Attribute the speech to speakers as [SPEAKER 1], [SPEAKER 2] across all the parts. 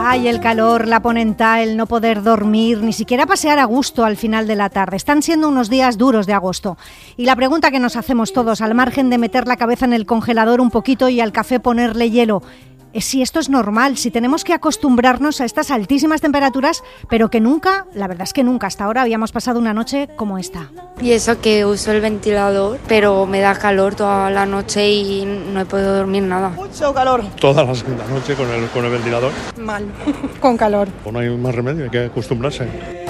[SPEAKER 1] Ay, el calor, la ponenta, el no poder dormir, ni siquiera pasear a gusto al final de la tarde. Están siendo unos días duros de agosto. Y la pregunta que nos hacemos todos, al margen de meter la cabeza en el congelador un poquito y al café ponerle hielo, es si esto es normal, si tenemos que acostumbrarnos a estas altísimas temperaturas, pero que nunca, la verdad es que nunca hasta ahora habíamos pasado una noche como esta.
[SPEAKER 2] Y eso que uso el ventilador, pero me da calor toda la noche y no he podido dormir nada.
[SPEAKER 3] Mucho calor.
[SPEAKER 4] Toda la noche con el ventilador.
[SPEAKER 3] Mal, con calor.
[SPEAKER 4] No hay más remedio, hay que acostumbrarse.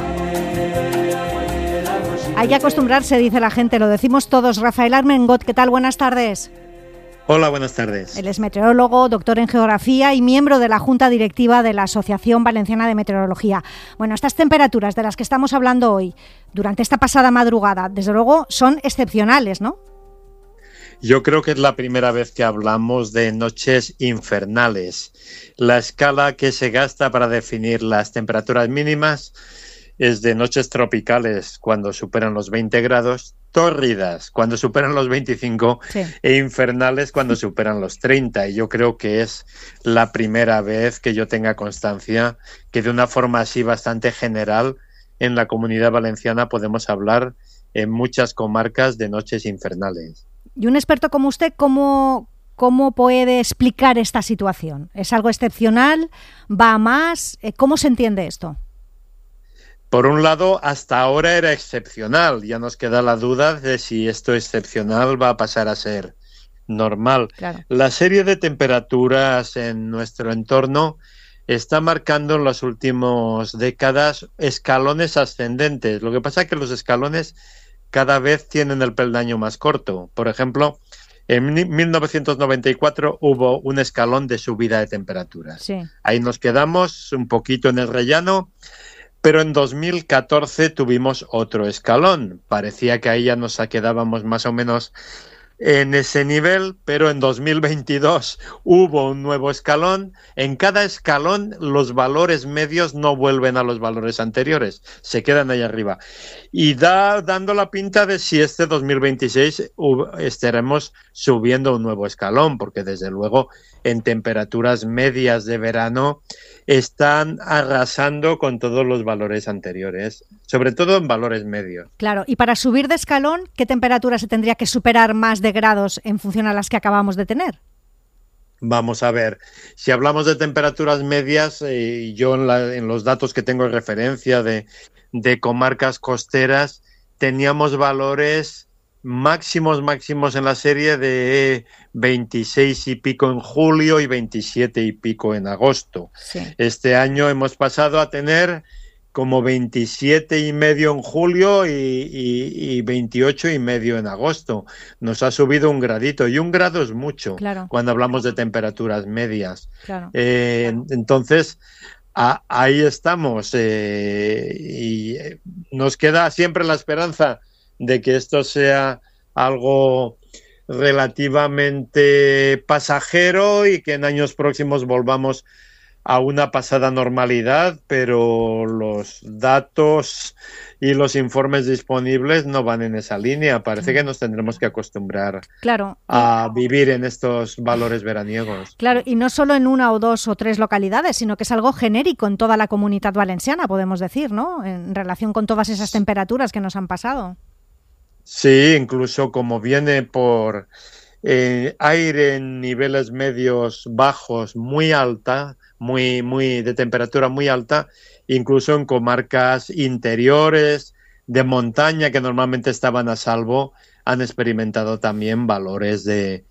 [SPEAKER 1] Hay que acostumbrarse, dice la gente, lo decimos todos. Rafael Armengot, ¿qué tal? Buenas tardes.
[SPEAKER 5] Hola, buenas tardes.
[SPEAKER 1] Él es meteorólogo, doctor en geografía y miembro de la Junta Directiva de la Asociación Valenciana de Meteorología. Bueno, estas temperaturas de las que estamos hablando hoy, durante esta pasada madrugada, desde luego son excepcionales, ¿no?
[SPEAKER 5] Yo creo que es la primera vez que hablamos de noches infernales. La escala que se gasta para definir las temperaturas mínimas es de noches tropicales cuando superan los 20 grados, tórridas cuando superan los 25 sí, e infernales cuando superan los 30. Y yo creo que es la primera vez que yo tenga constancia que de una forma así bastante general en la Comunidad Valenciana podemos hablar en muchas comarcas de noches infernales.
[SPEAKER 1] Y un experto como usted, ¿cómo puede explicar esta situación? ¿Es algo excepcional? ¿Va a más? ¿Cómo se entiende esto?
[SPEAKER 5] Por un lado, hasta ahora era excepcional. Ya nos queda la duda de si esto excepcional va a pasar a ser normal. Claro. La serie de temperaturas en nuestro entorno está marcando en las últimas décadas escalones ascendentes. Lo que pasa es que los escalones cada vez tienen el peldaño más corto. Por ejemplo, en 1994 hubo un escalón de subida de temperaturas. Sí. Ahí nos quedamos un poquito en el rellano. Pero en 2014 tuvimos otro escalón. Parecía que ahí ya nos quedábamos más o menos en ese nivel, pero en 2022 hubo un nuevo escalón. En cada escalón los valores medios no vuelven a los valores anteriores, se quedan ahí arriba. Y dando la pinta de si este 2026 estaremos subiendo un nuevo escalón, porque desde luego en temperaturas medias de verano están arrasando con todos los valores anteriores, sobre todo en valores medios.
[SPEAKER 1] Claro, y para subir de escalón, ¿qué temperatura se tendría que superar más de grados en función a las que acabamos de tener?
[SPEAKER 5] Vamos a ver, si hablamos de temperaturas medias, yo en los datos que tengo de referencia de comarcas costeras, teníamos valores máximos en la serie de 26 y pico en julio y 27 y pico en agosto. Sí. Este año hemos pasado a tener como 27 y medio en julio y 28 y medio en agosto. Nos ha subido un gradito, y un grado es mucho, claro, cuando hablamos de temperaturas medias. Claro. Entonces, ahí estamos, y nos queda siempre la esperanza de que esto sea algo relativamente pasajero y que en años próximos volvamos a una pasada normalidad, pero los datos y los informes disponibles no van en esa línea. Parece que nos tendremos que acostumbrar, claro, a vivir en estos valores veraniegos.
[SPEAKER 1] Claro, y no solo en una o dos o tres localidades, sino que es algo genérico en toda la Comunidad Valenciana, podemos decir, ¿no? En relación con todas esas temperaturas que nos han pasado.
[SPEAKER 5] Sí, incluso como viene por aire en niveles medios bajos muy alta, muy de temperatura muy alta, incluso en comarcas interiores de montaña que normalmente estaban a salvo, han experimentado también valores de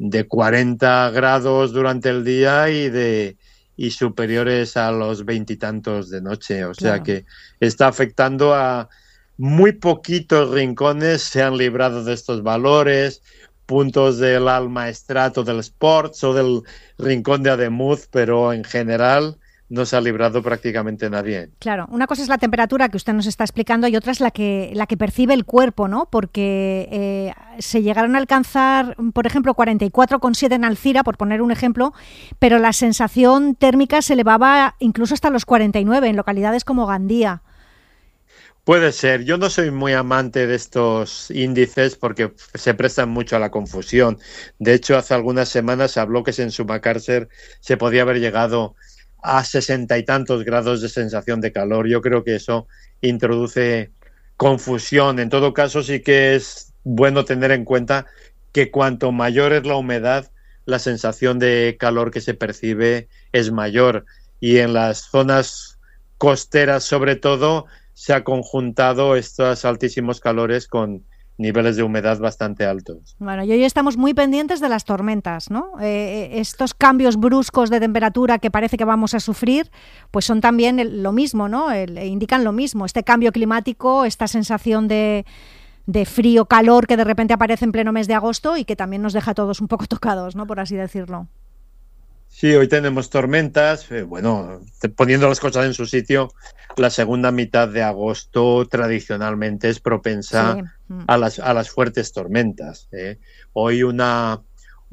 [SPEAKER 5] 40 grados durante el día y superiores a los 20 y tantos de noche. O sea, claro, que está afectando a muy poquitos rincones, se han librado de estos valores, puntos del Almaestrato del Sports o del Rincón de Ademuz, pero en general no se ha librado prácticamente nadie.
[SPEAKER 1] Claro, una cosa es la temperatura que usted nos está explicando y otra es la que percibe el cuerpo, ¿no? Porque se llegaron a alcanzar, por ejemplo, 44,7 en Alcira, por poner un ejemplo, pero la sensación térmica se elevaba incluso hasta los 49 en localidades como Gandía.
[SPEAKER 5] Puede ser. Yo no soy muy amante de estos índices porque se prestan mucho a la confusión. De hecho, hace algunas semanas se habló que en Sumacàrcer se podía haber llegado a 60 y tantos grados de sensación de calor. Yo creo que eso introduce confusión. En todo caso, sí que es bueno tener en cuenta que cuanto mayor es la humedad, la sensación de calor que se percibe es mayor. Y en las zonas costeras, sobre todo, se ha conjuntado estos altísimos calores con niveles de humedad bastante altos.
[SPEAKER 1] Bueno, y hoy estamos muy pendientes de las tormentas, ¿no? Estos cambios bruscos de temperatura que parece que vamos a sufrir, pues son también lo mismo, ¿no? Indican lo mismo, este cambio climático, esta sensación de frío, calor que de repente aparece en pleno mes de agosto y que también nos deja a todos un poco tocados, ¿no? Por así decirlo.
[SPEAKER 5] Sí, hoy tenemos tormentas. Bueno, poniendo las cosas en su sitio, la segunda mitad de agosto tradicionalmente es propensa a las fuertes tormentas. Hoy una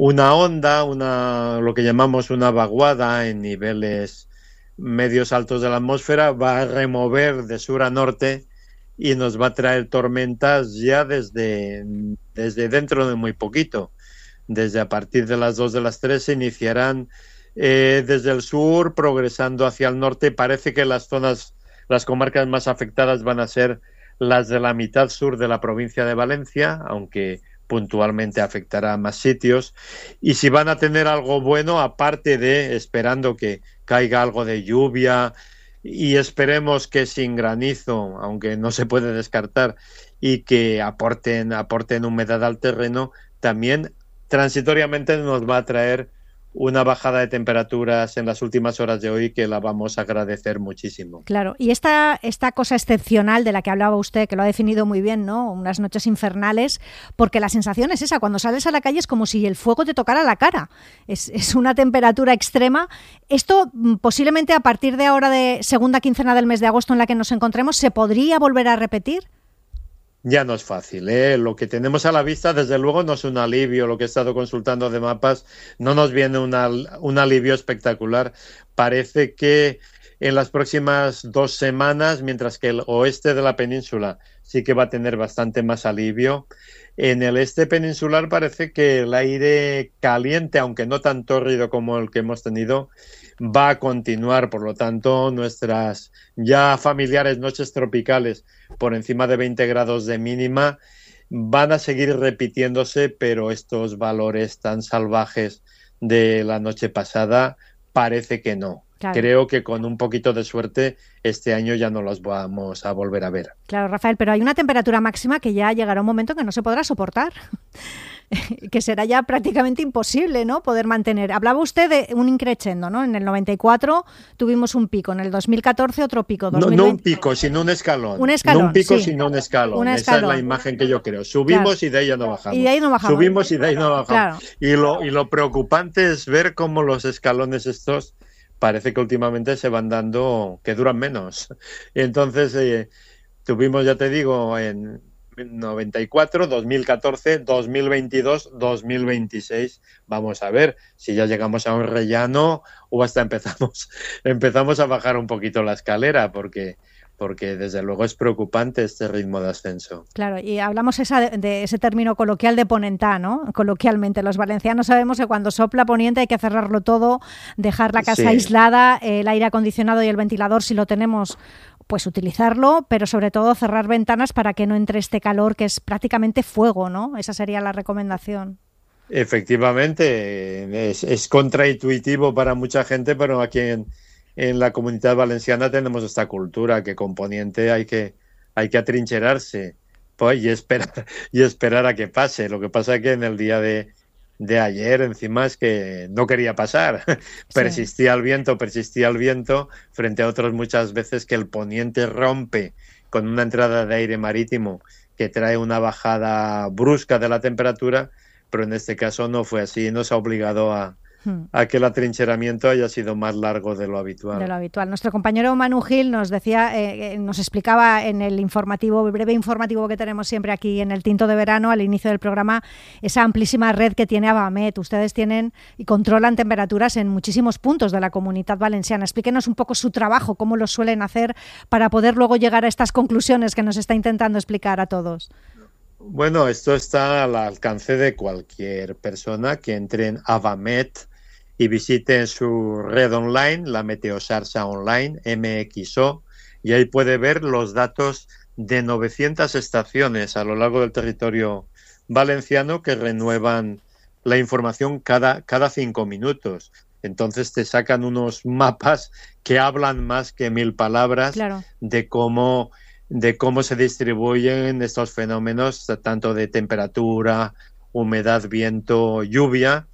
[SPEAKER 5] onda, lo que llamamos una vaguada en niveles medios altos de la atmósfera, va a remover de sur a norte y nos va a traer tormentas ya desde dentro de muy poquito. Desde a partir de las 2 de las 3 se iniciarán desde el sur, progresando hacia el norte. Parece que las comarcas más afectadas van a ser las de la mitad sur de la provincia de Valencia, aunque puntualmente afectará a más sitios. Y si van a tener algo bueno, aparte de esperando que caiga algo de lluvia y esperemos que sin granizo, aunque no se puede descartar, y que aporten humedad al terreno, también transitoriamente nos va a traer una bajada de temperaturas en las últimas horas de hoy que la vamos a agradecer muchísimo.
[SPEAKER 1] Claro, y esta cosa excepcional de la que hablaba usted, que lo ha definido muy bien, ¿no? Unas noches infernales, porque la sensación es esa, cuando sales a la calle es como si el fuego te tocara la cara, es una temperatura extrema. Esto posiblemente a partir de ahora, de segunda quincena del mes de agosto en la que nos encontremos, ¿se podría volver a repetir?
[SPEAKER 5] Ya no es fácil, ¿eh? Lo que tenemos a la vista, desde luego, no es un alivio. Lo que he estado consultando de mapas no nos viene un alivio espectacular. Parece que en las próximas 2 semanas, mientras que el oeste de la península sí que va a tener bastante más alivio, en el este peninsular parece que el aire caliente, aunque no tan tórrido como el que hemos tenido, va a continuar. Por lo tanto, nuestras ya familiares noches tropicales por encima de 20 grados de mínima van a seguir repitiéndose, pero estos valores tan salvajes de la noche pasada parece que no. Claro. Creo que con un poquito de suerte este año ya no los vamos a volver a ver.
[SPEAKER 1] Claro, Rafael, pero hay una temperatura máxima que ya llegará un momento que no se podrá soportar, que será ya prácticamente imposible, ¿no?, poder mantener. Hablaba usted de un increchendo, ¿no? En el 94 tuvimos un pico, en el 2014 otro pico. 2020...
[SPEAKER 5] No un pico, sino un escalón.
[SPEAKER 1] Un escalón,
[SPEAKER 5] no un pico,
[SPEAKER 1] sí.
[SPEAKER 5] Sino un escalón. Esa es la imagen que yo creo. Subimos, claro, y de ahí ya no bajamos.
[SPEAKER 1] Y de ahí no bajamos.
[SPEAKER 5] Subimos y de ahí no bajamos.
[SPEAKER 1] Claro.
[SPEAKER 5] Y lo preocupante es ver cómo los escalones estos parece que últimamente se van dando que duran menos. Entonces tuvimos, ya te digo, en 94, 2014, 2022, 2026. Vamos a ver si ya llegamos a un rellano o hasta empezamos a bajar un poquito la escalera, porque desde luego es preocupante este ritmo de ascenso.
[SPEAKER 1] Claro, y hablamos de ese término coloquial de ponentá, ¿no? Coloquialmente, los valencianos sabemos que cuando sopla poniente hay que cerrarlo todo, dejar la casa aislada, el aire acondicionado y el ventilador, si lo tenemos, pues utilizarlo, pero sobre todo cerrar ventanas para que no entre este calor que es prácticamente fuego, ¿no? Esa sería la recomendación.
[SPEAKER 5] Efectivamente, es contraintuitivo para mucha gente, pero aquí en la Comunidad Valenciana tenemos esta cultura que con poniente hay que atrincherarse, pues, y esperar a que pase. Lo que pasa es que en el día de ayer encima es que no quería pasar. Persistía el viento, frente a otros muchas veces que el poniente rompe con una entrada de aire marítimo que trae una bajada brusca de la temperatura, pero en este caso no fue así, nos ha obligado a que el atrincheramiento haya sido más largo de lo habitual.
[SPEAKER 1] Nuestro compañero Manu Gil nos decía, nos explicaba en el breve informativo que tenemos siempre aquí en el Tinto de Verano, al inicio del programa, esa amplísima red que tiene Avamet. Ustedes tienen y controlan temperaturas en muchísimos puntos de la Comunidad Valenciana. Explíquenos un poco su trabajo, cómo lo suelen hacer para poder luego llegar a estas conclusiones que nos está intentando explicar a todos.
[SPEAKER 5] Bueno, esto está al alcance de cualquier persona que entre en Avamet y visite su red online, la Meteosarsa Online, MXO, y ahí puede ver los datos de 900 estaciones a lo largo del territorio valenciano que renuevan la información cada 5 minutos. Entonces te sacan unos mapas que hablan más que 1000 palabras, claro, de cómo se distribuyen estos fenómenos, tanto de temperatura, humedad, viento, lluvia,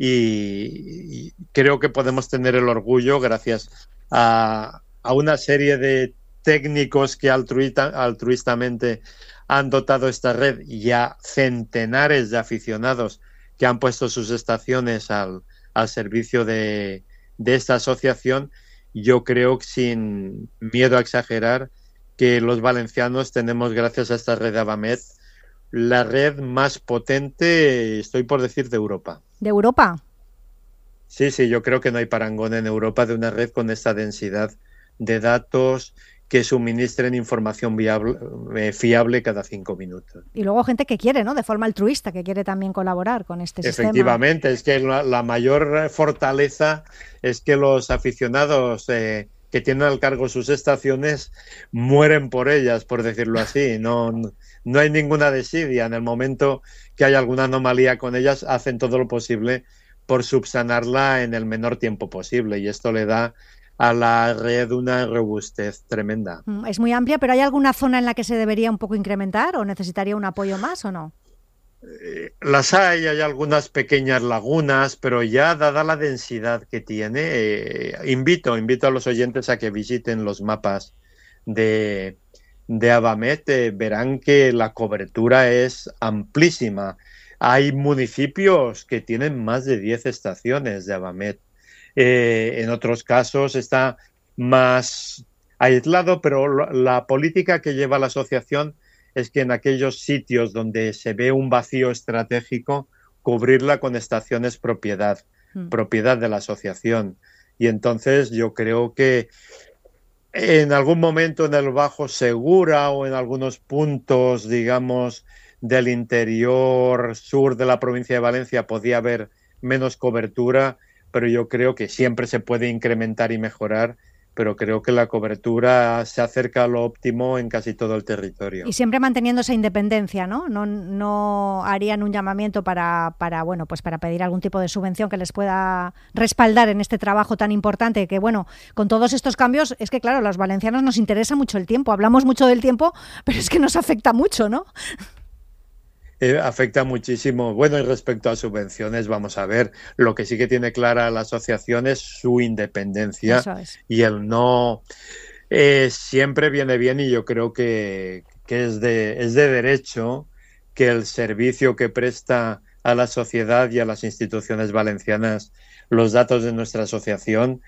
[SPEAKER 5] y creo que podemos tener el orgullo, gracias a una serie de técnicos que altruistamente han dotado esta red, y a centenares de aficionados que han puesto sus estaciones al servicio de esta asociación. Yo creo, sin miedo a exagerar, que los valencianos tenemos, gracias a esta red de Avamet, la red más potente, estoy por decir, de Europa.
[SPEAKER 1] ¿De Europa?
[SPEAKER 5] Sí, yo creo que no hay parangón en Europa de una red con esta densidad de datos que suministren información fiable cada 5 minutos.
[SPEAKER 1] Y luego gente que quiere, ¿no?, de forma altruista, que quiere también colaborar con este sistema.
[SPEAKER 5] Efectivamente, es que la mayor fortaleza es que los aficionados que tienen al cargo sus estaciones mueren por ellas, por decirlo así. No hay ninguna desidia. En el momento que hay alguna anomalía con ellas, hacen todo lo posible por subsanarla en el menor tiempo posible, y esto le da a la red una robustez tremenda.
[SPEAKER 1] Es muy amplia, pero ¿hay alguna zona en la que se debería un poco incrementar o necesitaría un apoyo más o no?
[SPEAKER 5] Las hay algunas pequeñas lagunas, pero ya dada la densidad que tiene, invito a los oyentes a que visiten los mapas de Avamet, verán que la cobertura es amplísima. Hay municipios que tienen más de 10 estaciones de Avamet. En otros casos está más aislado, pero la política que lleva la asociación es que en aquellos sitios donde se ve un vacío estratégico, cubrirla con estaciones propiedad de la asociación. Y entonces yo creo que en algún momento en el Bajo Segura o en algunos puntos, digamos, del interior sur de la provincia de Valencia podía haber menos cobertura, pero yo creo que siempre se puede incrementar y mejorar, pero creo que la cobertura se acerca a lo óptimo en casi todo el territorio.
[SPEAKER 1] Y siempre manteniendo esa independencia, ¿no? No harían un llamamiento para pedir algún tipo de subvención que les pueda respaldar en este trabajo tan importante, que bueno, con todos estos cambios, es que claro, a los valencianos nos interesa mucho el tiempo, hablamos mucho del tiempo, pero es que nos afecta mucho, ¿no?
[SPEAKER 5] Afecta muchísimo. Bueno, y respecto a subvenciones, vamos a ver, lo que sí que tiene clara la asociación es su independencia. Eso es. Y el no siempre viene bien, y yo creo que es de derecho que el servicio que presta a la sociedad y a las instituciones valencianas los datos de nuestra asociación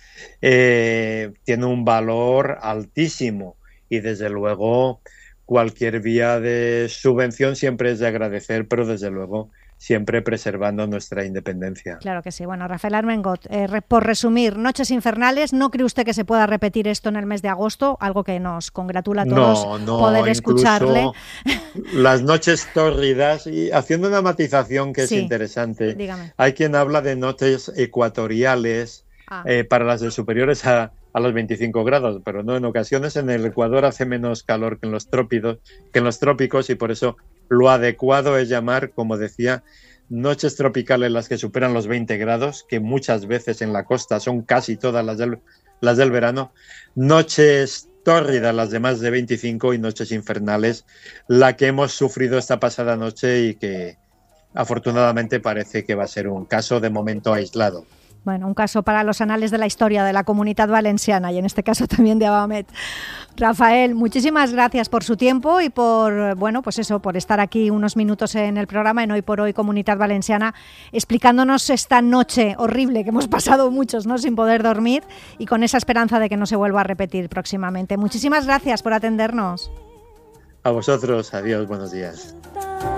[SPEAKER 5] tiene un valor altísimo, y desde luego cualquier vía de subvención siempre es de agradecer, pero desde luego siempre preservando nuestra independencia.
[SPEAKER 1] Claro que sí. Bueno, Rafael Armengot, por resumir, Noches Infernales, ¿no cree usted que se pueda repetir esto en el mes de agosto? Algo que nos congratula a todos poder escucharle.
[SPEAKER 5] Las noches tórridas, y haciendo una matización que es interesante.
[SPEAKER 1] Dígame.
[SPEAKER 5] Hay quien habla de noches ecuatoriales para las de superiores a los 25 grados, pero no, en ocasiones en el Ecuador hace menos calor que en los trópicos, y por eso lo adecuado es llamar, como decía, noches tropicales las que superan los 20 grados, que muchas veces en la costa son casi todas las del verano, noches tórridas las de más de 25, y noches infernales la que hemos sufrido esta pasada noche, y que afortunadamente parece que va a ser un caso de momento aislado.
[SPEAKER 1] Bueno, un caso para los anales de la historia de la Comunitat Valenciana, y en este caso también de Avamet. Rafael, muchísimas gracias por su tiempo y por estar aquí unos minutos en el programa en Hoy por Hoy Comunitat Valenciana, explicándonos esta noche horrible que hemos pasado muchos, ¿no?, sin poder dormir, y con esa esperanza de que no se vuelva a repetir próximamente. Muchísimas gracias por atendernos.
[SPEAKER 5] A vosotros, adiós, buenos días.